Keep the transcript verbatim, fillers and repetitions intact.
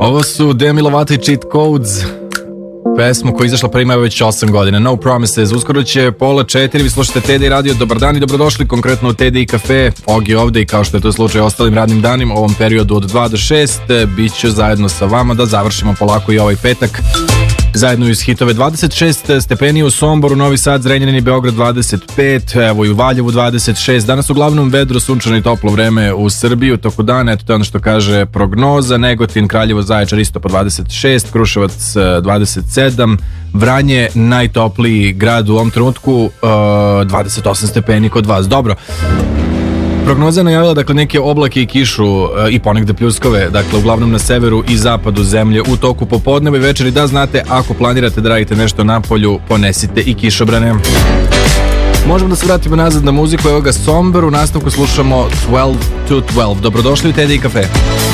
Ovo su Demi Lovato i Cheat Codes, pesmu koja je izašla pre ima već osam godina. No Promises. Uskoro će pola četiri, vi slušate T D Radio. Dobar dan i dobrodošli konkretno u T D i kafe. Ogi ovde i kao što je to slučaj ostalim radnim danima u ovom periodu od dva do šest bit ću zajedno sa vama da završimo polako i ovaj petak. Zajedno iz hitove. Dvadeset šest stepeni u Somboru, Novi Sad, Zrenjanin i Beograd dvadeset pet, evo i u Valjevu dvadeset šest. Danas uglavnom vedro, sunčano i toplo vreme u Srbiji u toku dana, eto to je ono što kaže prognoza. Negotin, Kraljevo, Zaječar isto po dvadeset šest, Kruševac dvadeset sedam, Vranje najtopliji grad u ovom trenutku, dvadeset osam stepeni kod vas. Dobro. Prognoza je najavila dakle neke oblake i kišu e, i ponegde pljuskove, dakle uglavnom na severu i zapadu zemlje u toku popodneva i večeri. Da znate, ako planirate da radite nešto na polju, ponesite i kišobrane. Možemo da se vratimo nazad na muziku, evo ga Somber, u nastavku slušamo twelve to twelve. Dobrodošli u T D i kafe.